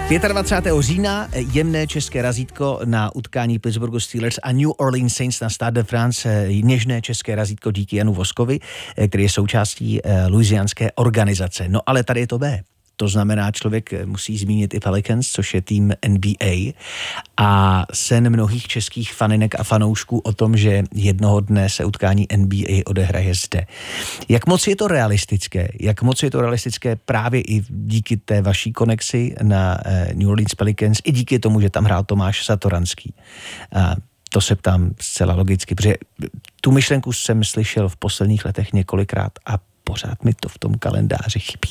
25. října jemné české razítko na utkání Pittsburghu Steelers a New Orleans Saints na Stade de France, něžné české razítko díky Janu Voskovi, který je součástí louisianské organizace. No ale tady je to B. To znamená, člověk musí zmínit i Pelicans, což je tým NBA a sen mnohých českých faninek a fanoušků o tom, že jednoho dne se utkání NBA odehraje zde. Jak moc je to realistické? Jak moc je to realistické právě i díky té vaší konexi na New Orleans Pelicans i díky tomu, že tam hrál Tomáš Satoranský? To se ptám zcela logicky, protože tu myšlenku jsem slyšel v posledních letech několikrát a pořád mi to v tom kalendáři chybí.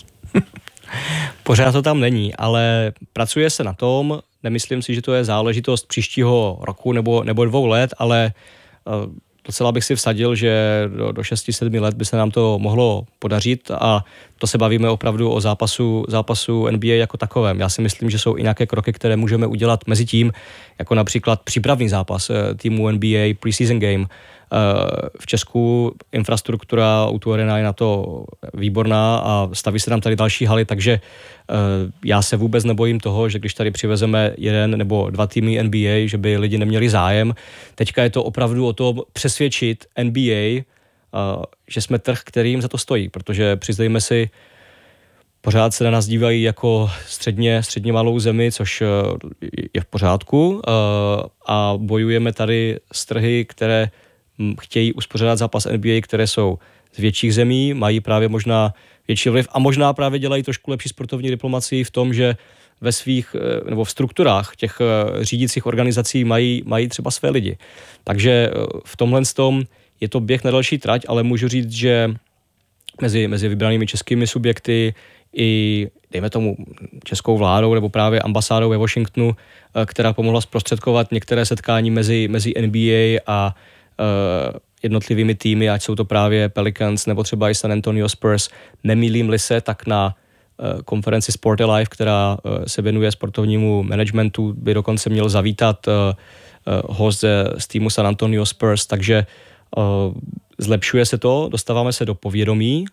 Pořád to tam není, ale pracuje se na tom. Nemyslím si, že to je záležitost příštího roku nebo 2 let, ale docela bych si vsadil, že do 6-7 let by se nám to mohlo podařit a to se bavíme opravdu o zápasu NBA jako takovém. Já si myslím, že jsou i nějaké kroky, které můžeme udělat mezi tím, jako například přípravný zápas týmu NBA Preseason Game. V Česku infrastruktura O2 Arena je na to výborná a staví se tam tady další haly, takže já se vůbec nebojím toho, že když tady přivezeme 1 nebo 2 týmy NBA, že by lidi neměli zájem. Teďka je to opravdu o tom přesvědčit NBA, že jsme trh, kterým za to stojí, protože přiznejme si, pořád se na nás dívají jako středně malou zemi, což je v pořádku a bojujeme tady s trhy, které chtějí uspořádat zápas NBA, které jsou z větších zemí, mají právě možná větší vliv a možná právě dělají trošku lepší sportovní diplomacii v tom, že ve svých nebo v strukturách těch řídících organizací mají třeba své lidi. Takže v tomhle tom je to běh na další trať, ale můžu říct, že mezi vybranými českými subjekty i dejme tomu českou vládou nebo právě ambasádou ve Washingtonu, která pomohla zprostředkovat některé setkání mezi NBA a jednotlivými týmy, ať jsou to právě Pelicans nebo třeba i San Antonio Spurs. Nemýlím-li se, tak na konferenci Sport Alive, která se věnuje sportovnímu managementu, by dokonce měl zavítat host z týmu San Antonio Spurs, takže zlepšuje se to, dostáváme se do povědomí.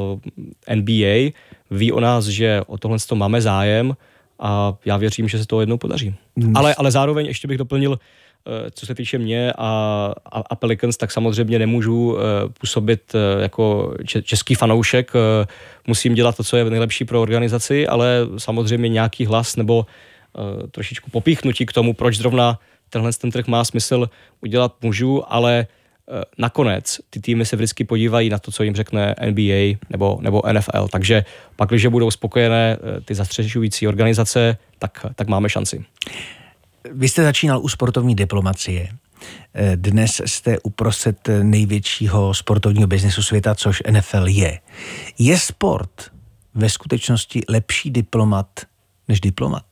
NBA ví o nás, že o tohle máme zájem a já věřím, že se to jednou podaří. Ale zároveň ještě bych doplnil, co se týče mě a Pelicans, tak samozřejmě nemůžu působit jako český fanoušek. Musím dělat to, co je nejlepší pro organizaci, ale samozřejmě nějaký hlas nebo trošičku popíchnutí k tomu, proč zrovna ten trh má smysl udělat můžu, ale nakonec ty týmy se vždycky podívají na to, co jim řekne NBA nebo NFL. Takže pak, když budou spokojené ty zastřešující organizace, tak máme šanci. Vy jste začínal u sportovní diplomacie. Dnes jste uprostřed největšího sportovního biznesu světa, což NFL je. Je sport ve skutečnosti lepší diplomat než diplomat?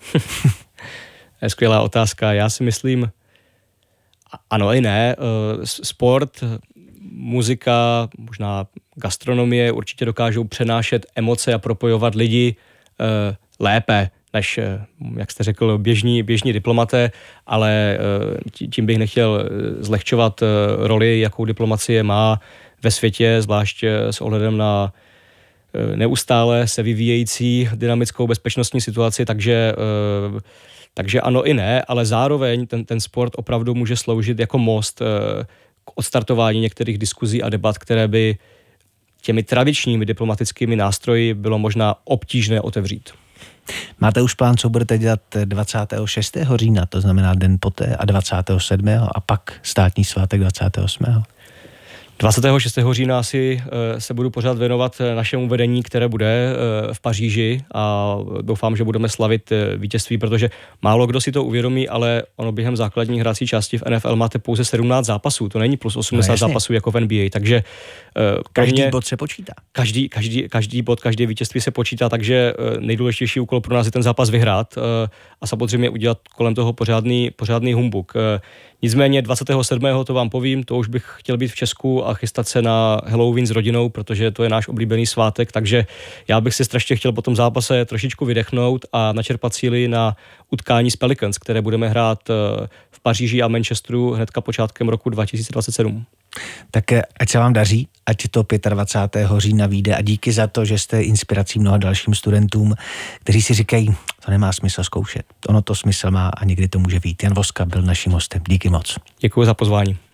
Je skvělá otázka. Já si myslím, ano i ne. Sport, muzika, možná gastronomie určitě dokážou přenášet emoce a propojovat lidi lépe než, jak jste řekl, běžní diplomaté, ale tím bych nechtěl zlehčovat roli, jakou diplomacie má ve světě, zvlášť s ohledem na neustále se vyvíjející dynamickou bezpečnostní situaci, takže ano i ne, ale zároveň ten sport opravdu může sloužit jako most k odstartování některých diskuzí a debat, které by těmi tradičními diplomatickými nástroji bylo možná obtížné otevřít. Máte už plán, co budete dělat 26. října, to znamená den poté, a 27. a pak státní svátek 28. 26. října asi se budu pořád věnovat našemu vedení, které bude v Paříži a doufám, že budeme slavit vítězství, protože málo kdo si to uvědomí, ale ono během základní hrací části v NFL máte pouze 17 zápasů, to není plus 80 zápasů jako v NBA, takže každý bod se počítá. Každý bod, každé vítězství se počítá, takže nejdůležitější úkol pro nás je ten zápas vyhrát a samozřejmě udělat kolem toho pořádný humbuk. Nicméně 27. to vám povím, to už bych chtěl být v Česku a chystat se na Halloween s rodinou, protože to je náš oblíbený svátek, takže já bych si strašně chtěl po tom zápase trošičku vydechnout a načerpat síly na utkání s Pelicans, které budeme hrát v Paříži a Manchesteru hnedka počátkem roku 2027. Tak ať se vám daří, ať to 25. října vyjde a díky za to, že jste inspirací mnoha dalším studentům, kteří si říkají, to nemá smysl zkoušet. Ono to smysl má a někdy to může vyjít. Jan Voska byl naším hostem. Díky moc. Děkuji za pozvání.